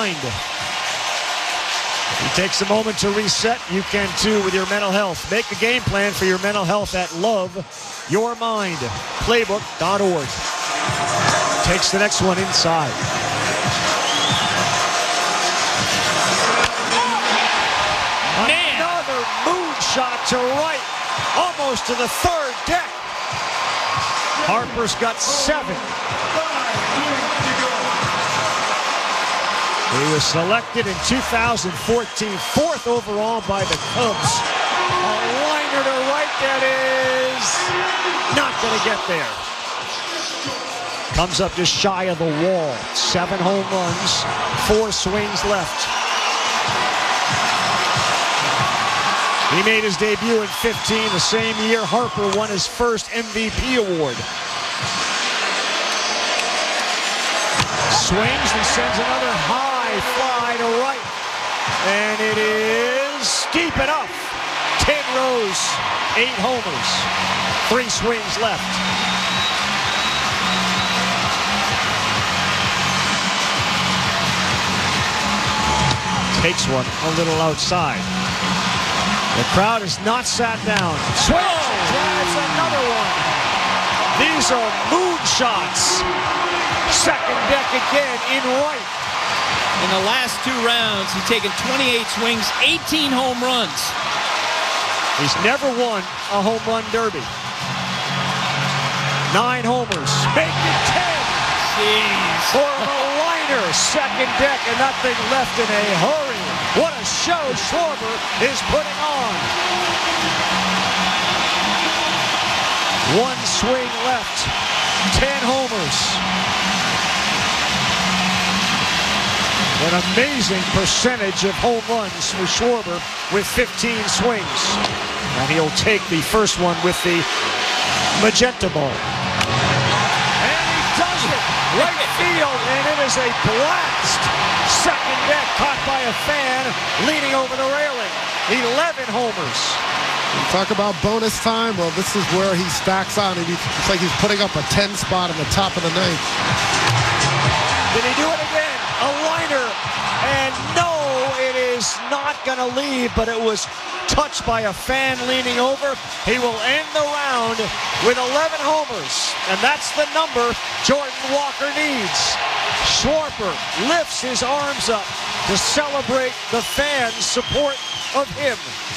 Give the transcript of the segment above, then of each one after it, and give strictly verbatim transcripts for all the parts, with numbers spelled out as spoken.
He takes a moment to reset. You can too with your mental health. Make a game plan for your mental health at love your mind playbook dot org. Takes the next one inside. Man. Another moonshot to right, almost to the third deck. Harper's got seven. He was selected in two thousand fourteen, fourth overall by the Cubs. A liner to right that is not going to get there. Comes up just shy of the wall. Seven home runs, four swings left. He made his debut in fifteen, the same year Harper won his first M V P award. Swings and sends another high fly to right. And it is deep enough. Ten rows, eight homers. Three swings left. Takes one a little outside. The crowd has not sat down. Swings, drives another one. These are moonshots. Second deck again in right. In the last two rounds, he's taken twenty-eight swings, eighteen home runs. He's never won a home run derby. Nine homers. Make it ten. Jeez. For a liner. Second deck and nothing left in a hurry. What a show Schwarber is putting on. One swing left. Ten homers. An amazing percentage of home runs for Schwarber with fifteen swings. And he'll take the first one with the magenta ball. And he does it! Right field, and it is a blast! Second deck caught by a fan leaning over the railing. eleven homers. You talk about bonus time. Well, this is where he stacks on. It's like he's putting up a ten spot in the top of the ninth. Did he do it again? A liner, and no, it is not going to leave, but it was touched by a fan leaning over. He will end the round with eleven homers, and that's the number Jordan Walker needs. Schwarber lifts his arms up to celebrate the fans' support of him.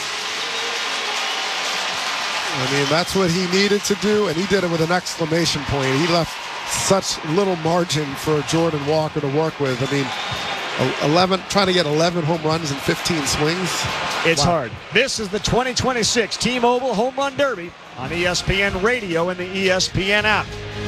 I mean, that's what he needed to do, and he did it with an exclamation point. He left such little margin for Jordan Walker to work with. I mean, eleven, trying to get eleven home runs in fifteen swings. It's wow. hard. This is the twenty twenty-six T-Mobile Home Run Derby on E S P N Radio and the E S P N app.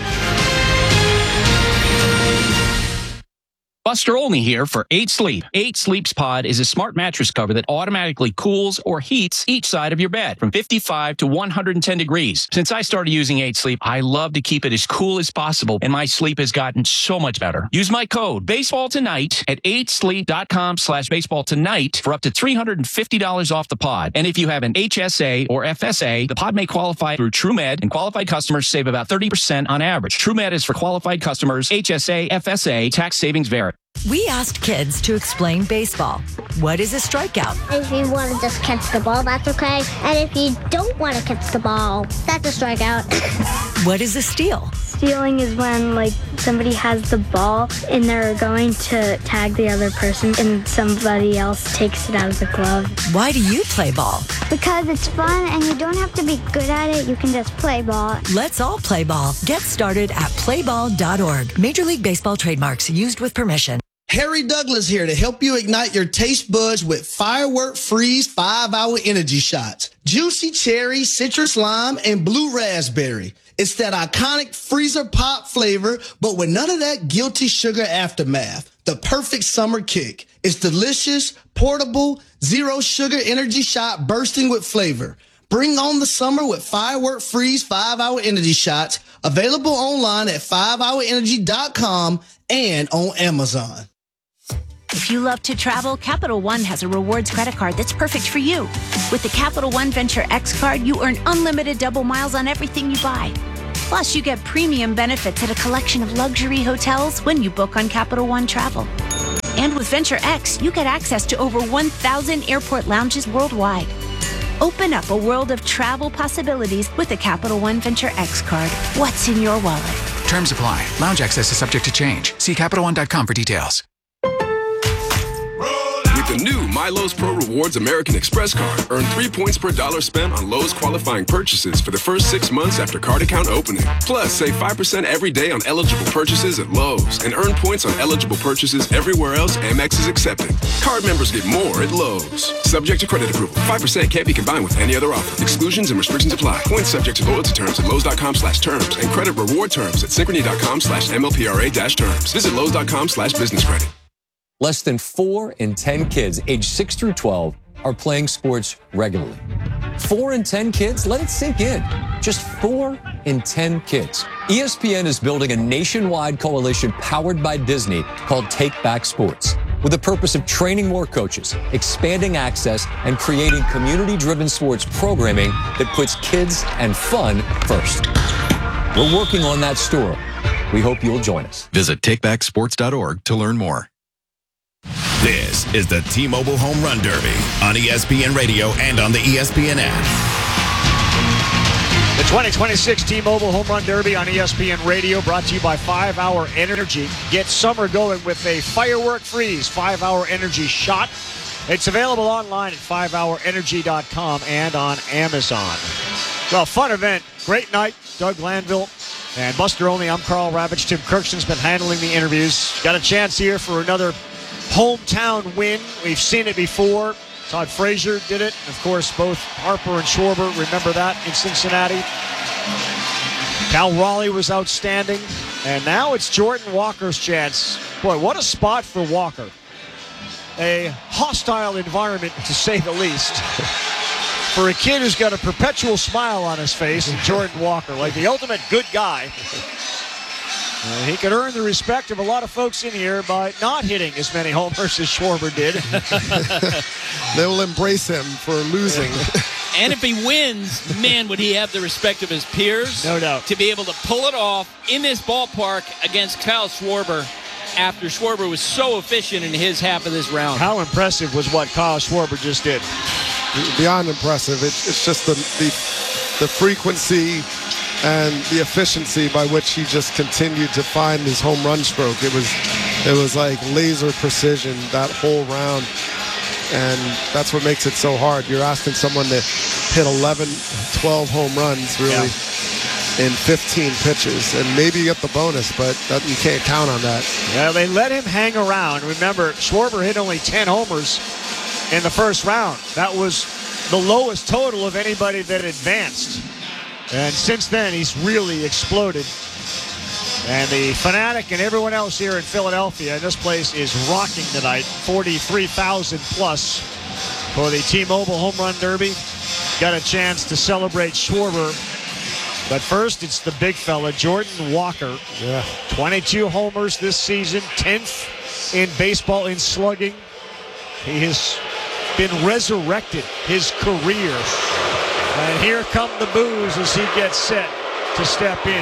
Buster Olney here for eight sleep. eight sleeps Pod is a smart mattress cover that automatically cools or heats each side of your bed from fifty-five to one hundred ten degrees. Since I started using eight sleep, I love to keep it as cool as possible, and my sleep has gotten so much better. Use my code baseball tonight at eight sleep dot com slash baseball tonight for up to three hundred fifty dollars off the pod. And if you have an H S A or F S A, the pod may qualify through TrueMed, and qualified customers save about thirty percent on average. TrueMed is for qualified customers. H S A, F S A, tax savings vary. We asked kids to explain baseball. What is a strikeout? If you want to just catch the ball, that's okay. And if you don't want to catch the ball, that's a strikeout. What is a steal? Stealing is when, like, somebody has the ball and they're going to tag the other person and somebody else takes it out of the glove. Why do you play ball? Because it's fun and you don't have to be good at it. You can just play ball. Let's all play ball. Get started at play ball dot org. Major League Baseball trademarks used with permission. Harry Douglas here to help you ignite your taste buds with Firework Freeze five hour energy shots. Juicy cherry, citrus lime, and blue raspberry. It's that iconic freezer pop flavor, but with none of that guilty sugar aftermath. The perfect summer kick. It's delicious, portable, zero sugar energy shot bursting with flavor. Bring on the summer with Firework Freeze five hour energy shots. Available online at five hour energy dot com and on Amazon. If you love to travel, Capital One has a rewards credit card that's perfect for you. With the Capital One Venture X card, you earn unlimited double miles on everything you buy. Plus, you get premium benefits at a collection of luxury hotels when you book on Capital One Travel. And with Venture X, you get access to over one thousand airport lounges worldwide. Open up a world of travel possibilities with the Capital One Venture X card. What's in your wallet? Terms apply. Lounge access is subject to change. See Capital One dot com for details. With the new My Lowe's Pro Rewards American Express card, earn three points per dollar spent on Lowe's qualifying purchases for the first six months after card account opening. Plus, save five percent every day on eligible purchases at Lowe's and earn points on eligible purchases everywhere else Amex is accepting. Card members get more at Lowe's. Subject to credit approval. five percent can't be combined with any other offer. Exclusions and restrictions apply. Points subject to loyalty terms at Lowe's.com slash terms and credit reward terms at Synchrony.com slash MLPRA dash terms. Visit Lowe's.com slash business credit. Less than four in ten kids aged six through twelve are playing sports regularly. Four in ten kids? Let it sink in. Just four in ten kids. E S P N is building a nationwide coalition powered by Disney called Take Back Sports, with the purpose of training more coaches, expanding access, and creating community-driven sports programming that puts kids and fun first. We're working on that story. We hope you'll join us. Visit take back sports dot org to learn more. This is the T-Mobile Home Run Derby on E S P N Radio and on the E S P N app. The twenty twenty-six T-Mobile Home Run Derby on E S P N Radio, brought to you by five hour Energy. Get summer going with a Firework Freeze five hour Energy shot. It's available online at five hour energy dot com and on Amazon. Well, fun event. Great night. Doug Glanville and Buster Olney. I'm Carl Ravitch. Tim Kirkson's been handling the interviews. Got a chance here for another hometown win. We've seen it before. Todd Frazier did it. Of course, both Harper and Schwarber, remember that, in Cincinnati. Cal Raleigh was outstanding. And now it's Jordan Walker's chance. Boy, what a spot for Walker. A hostile environment, to say the least. For a kid who's got a perpetual smile on his face, and Jordan Walker, like the ultimate good guy. Uh, he could earn the respect of a lot of folks in here by not hitting as many homers as Schwarber did. They will embrace him for losing. And if he wins, man, would he have the respect of his peers. No doubt. To be able to pull it off in this ballpark against Kyle Schwarber after Schwarber was so efficient in his half of this round. How impressive was what Kyle Schwarber just did? Beyond impressive. It, it's just the, the the frequency and the efficiency by which he just continued to find his home run stroke. It was it was like laser precision that whole round. And that's what makes it so hard. You're asking someone to hit eleven, twelve home runs, really, yeah. in fifteen pitches. And maybe you get the bonus, but that, you can't count on that. Yeah, they let him hang around. Remember, Schwarber hit only ten homers in the first round. That was the lowest total of anybody that advanced. And since then, he's really exploded. And the Fanatic and everyone else here in Philadelphia, this place is rocking tonight. forty-three thousand plus for the T-Mobile Home Run Derby. Got a chance to celebrate Schwarber. But first, it's the big fella, Jordan Walker. Yeah. twenty-two homers this season, tenth in baseball in slugging. He has been resurrected, his career. And here come the boos as he gets set to step in.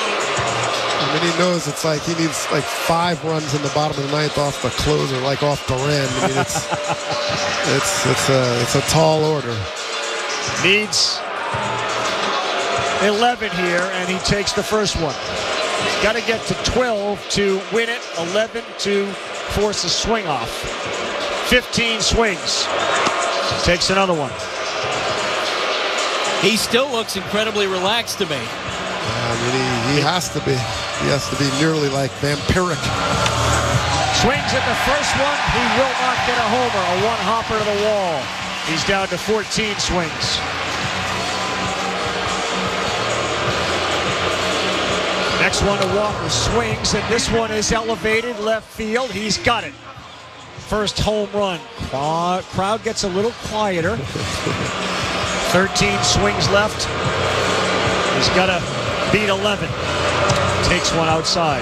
I mean, he knows it's like he needs like five runs in the bottom of the ninth off the closer, like off the rim. I mean, it's it's it's a it's a tall order. Needs eleven here, and he takes the first one. Got to get to twelve to win it. eleven to force a swing off. fifteen swings. Takes another one. He still looks incredibly relaxed to me. I mean, he, he has to be. He has to be nearly like vampiric. Swings at the first one. He will not get a homer. A one-hopper to the wall. He's down to fourteen swings. Next one to Walker, swings, and this one is elevated left field. He's got it. First home run. Crowd gets a little quieter. thirteen swings left. He's got to beat eleven. Takes one outside.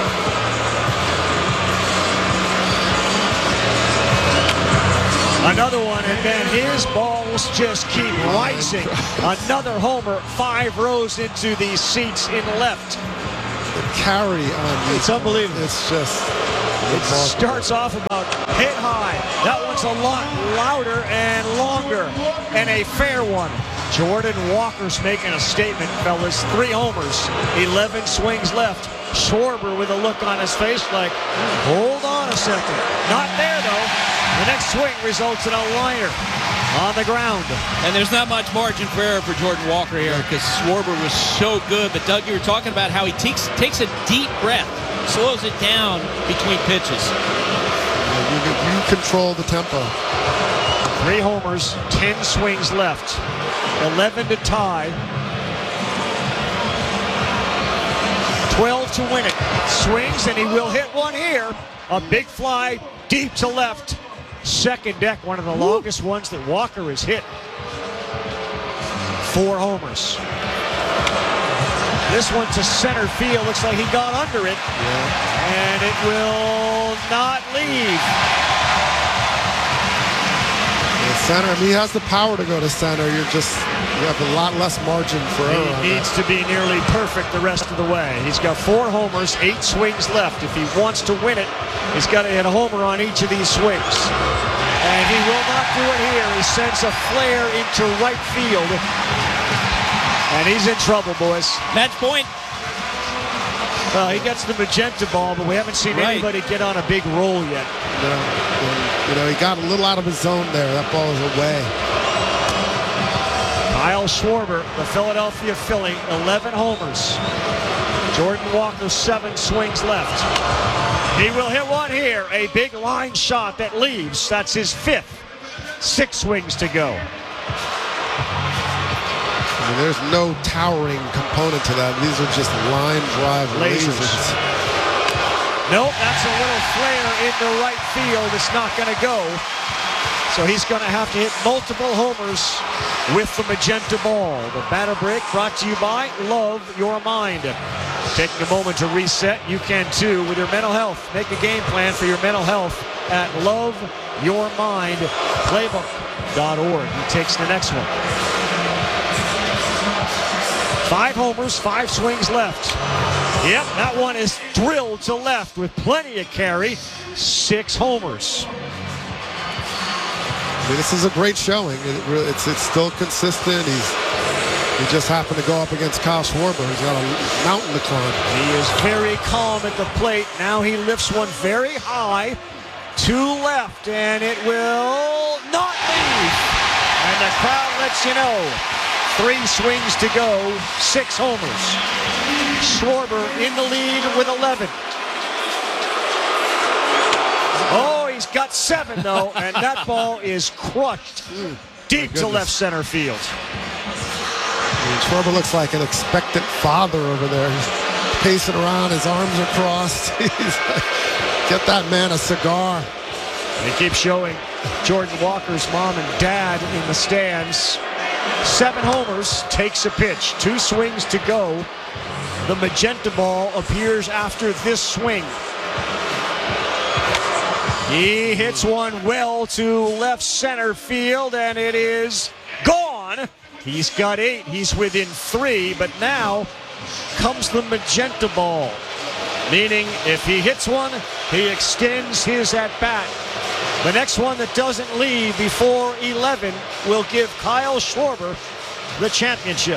Another one, and then his balls just keep rising. Another homer, five rows into these seats in left. The carry on It's unbelievable. It's just It starts off about hit high. That one's a lot louder and longer, and a fair one. Jordan Walker's making a statement, fellas. Three homers, eleven swings left. Schwarber with a look on his face like, hold on a second. Not there, though. The next swing results in a liner on the ground. And there's not much margin for error for Jordan Walker here because Schwarber was so good. But, Doug, you were talking about how he takes, takes a deep breath, slows it down between pitches. You, you control the tempo. Three homers, ten swings left. eleven to tie. twelve to win it. Swings, and he will hit one here. A big fly deep to left. Second deck, one of the Woo. longest ones that Walker has hit. Four homers. This one to center field. Looks like he got under it. Yeah. And it will not leave. Center, I mean, he has the power to go to center. You're just, you have a lot less margin for error. He needs to be nearly perfect the rest of the way. He's got four homers, eight swings left. If he wants to win it, he's got to hit a homer on each of these swings. And he will not do it here. He sends a flare into right field. And he's in trouble, boys. Match point. Well, he gets the magenta ball, but we haven't seen right. anybody get on a big roll yet. No, and, you know, he got a little out of his zone there. That ball is away. Kyle Schwarber, the Philadelphia Philly, eleven homers. Jordan Walker, seven swings left. He will hit one here. A big line shot that leaves. That's his fifth. Six swings to go. I mean, there's no towering component to that. These are just line drive lasers. lasers. Nope, that's a little flare into right field. It's not going to go. So he's going to have to hit multiple homers with the magenta ball. The batter break brought to you by Love Your Mind. Taking a moment to reset, you can too with your mental health. Make a game plan for your mental health at Love Your Mind Playbook dot org. He takes the next one. Five homers, five swings left. Yep, that one is drilled to left with plenty of carry. Six homers. I mean, this is a great showing. It really, it's it's still consistent. He's he just happened to go up against Kyle Schwarber. He's got a mountain to climb. He is very calm at the plate. Now he lifts one very high to left, and it will not leave. And the crowd lets you know. Three swings to go, six homers. Schwarber in the lead with eleven. Oh, he's got seven, though, and that ball is crushed deep to left center field. I mean, Schwarber looks like an expectant father over there. He's pacing around, his arms are crossed. He's like, get that man a cigar. They keep showing Jordan Walker's mom and dad in the stands. Seven homers, takes a pitch. Two swings to go. The magenta ball appears after this swing. He hits one well to left center field, and it is gone. He's got eight. He's within three, but now comes the magenta ball. Meaning, if he hits one, he extends his at-bat. The next one that doesn't leave before eleven will give Kyle Schwarber the championship.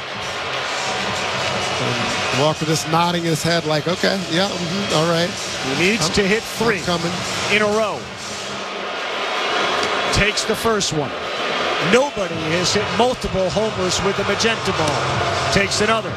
And Walker just nodding his head like, okay, yeah, mm-hmm, all right. He needs I'm, to hit three coming. in a row. Takes the first one. Nobody has hit multiple homers with the magenta ball. Takes another.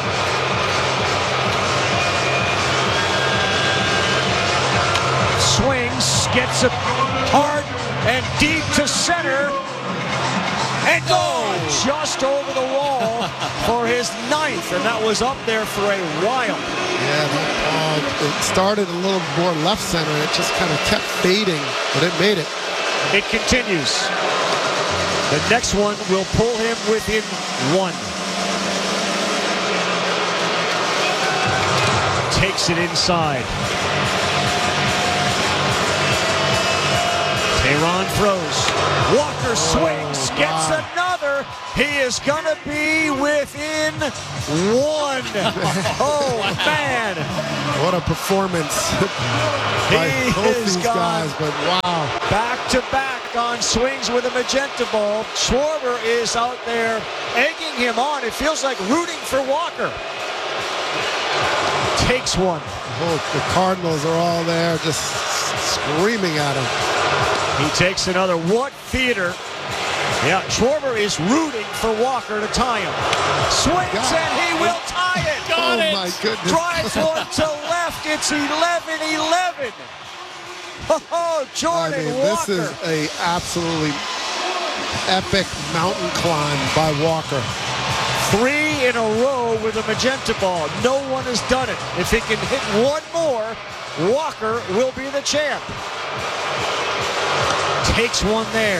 Swings, gets it hard and deep to center, and goes just over the wall for his ninth, and that was up there for a while. Yeah, that ball, it started a little more left center, and it just kind of kept fading, but it made it. It continues. The next one will pull him within one. Takes it inside. Tehran throws. Walker swings, gets another, Walker. He is going to be within one. Oh, man. What a performance by He both is these gone. guys, but wow. Back to back on swings with a magenta ball. Schwarber is out there egging him on. It feels like rooting for Walker. Takes one. Both the Cardinals are all there just screaming at him. He takes another. What theater. Yeah, Schwarber is rooting for Walker to tie him. Swings God. and he will tie it. Got oh it. My goodness. Drives one to left. It's eleven eleven. Oh, Jordan I mean, Walker. this is a absolutely epic mountain climb by Walker. Three in a row with a magenta ball. No one has done it. If he can hit one more, Walker will be the champ. Takes one there.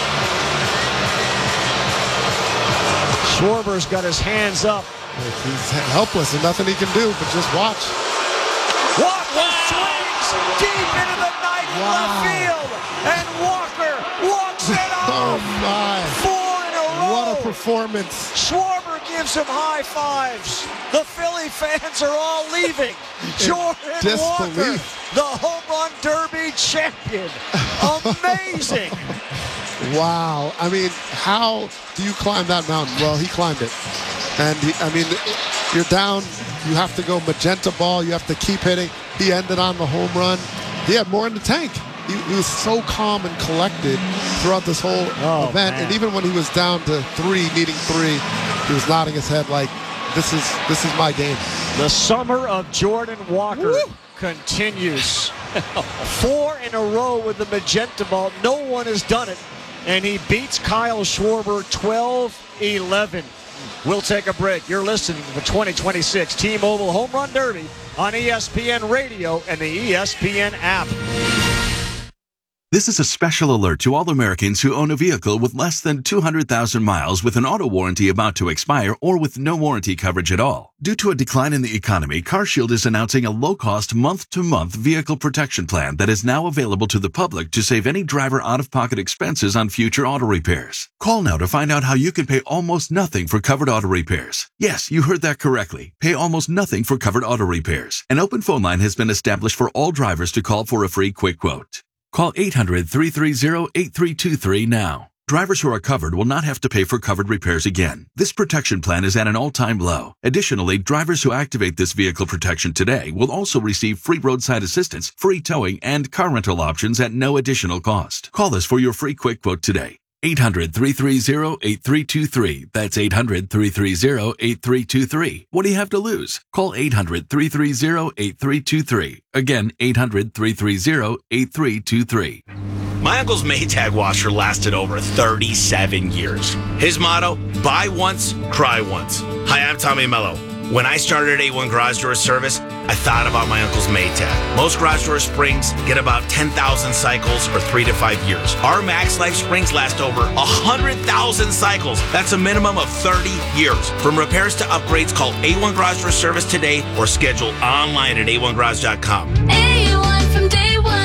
Schwarber's got his hands up. He's helpless and nothing he can do but just watch. Walker swings deep into the night in Wow. left field. And Walker walks it off. Oh, my. Four in a row. What a performance. Schwarber gives him high fives. The Philly fans are all leaving. Jordan Walker, the home run derby champion. Amazing. Wow. I mean, how do you climb that mountain? Well, he climbed it. And, he, I mean, you're down. You have to go magenta ball. You have to keep hitting. He ended on the home run. He had more in the tank. He, he was so calm and collected throughout this whole oh, event. Man. And even when he was down to three, needing three, he was nodding his head like, this is this is my game. The summer of Jordan Walker Woo! continues. Four in a row with the magenta ball. No one has done it. And he beats Kyle Schwarber twelve eleven. We'll take a break. You're listening to the twenty twenty-six T-Mobile Home Run Derby on E S P N Radio and the E S P N app. This is a special alert to all Americans who own a vehicle with less than two hundred thousand miles with an auto warranty about to expire or with no warranty coverage at all. Due to a decline in the economy, CarShield is announcing a low-cost month-to-month vehicle protection plan that is now available to the public to save any driver out-of-pocket expenses on future auto repairs. Call now to find out how you can pay almost nothing for covered auto repairs. Yes, you heard that correctly. Pay almost nothing for covered auto repairs. An open phone line has been established for all drivers to call for a free quick quote. Call eight hundred, three three zero, eight three two three now. Drivers who are covered will not have to pay for covered repairs again. This protection plan is at an all-time low. Additionally, drivers who activate this vehicle protection today will also receive free roadside assistance, free towing, and car rental options at no additional cost. Call us for your free quick quote today. eight hundred, three three zero, eight three two three. That's eight hundred, three three zero, eight three two three. What do you have to lose? Call eight hundred, three three zero, eight three two three. Again, eight hundred, three three zero, eight three two three. My uncle's Maytag washer lasted over thirty-seven years. His motto, buy once, cry once. Hi, I'm Tommy Mello. When I started A one Garage Door Service, I thought about my uncle's Maytag. Most garage door springs get about ten thousand cycles or three to five years. Our Max Life springs last over one hundred thousand cycles. That's a minimum of thirty years. From repairs to upgrades, call A one Garage Door Service today or schedule online at A one garage dot com. A one from day one.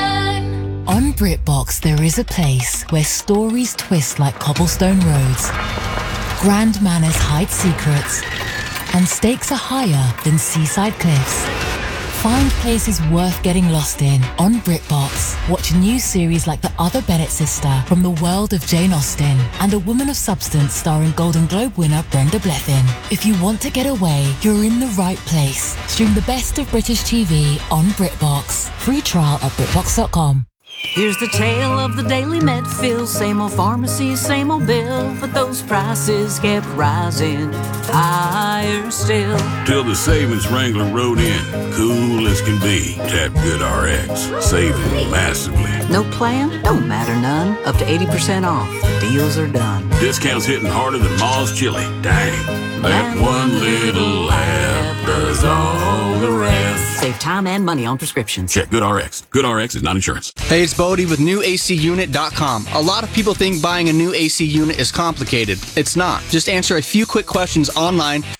On BritBox, there is a place where stories twist like cobblestone roads, grand manners hide secrets, and stakes are higher than seaside cliffs. Find places worth getting lost in on BritBox. Watch new series like The Other Bennett Sister from the world of Jane Austen and A Woman of Substance starring Golden Globe winner Brenda Blethyn. If you want to get away, you're in the right place. Stream the best of British T V on BritBox. Free trial at BritBox dot com. Here's the tale of the daily Medfield. Same old pharmacy, same old bill, but those prices kept rising higher still. Till the savings wrangler rode in, cool as can be. Tap GoodRx, saving massively. No plan? Don't matter none. Up to eighty percent off. Deals are done. Discounts hitting harder than Ma's chili. Dang, that one little app does all the rest. Save time and money on prescriptions. Check GoodRx. GoodRx is not insurance. Hey, it's Bodie with new A C unit dot com. A lot of people think buying a new A C unit is complicated. It's not. Just answer a few quick questions online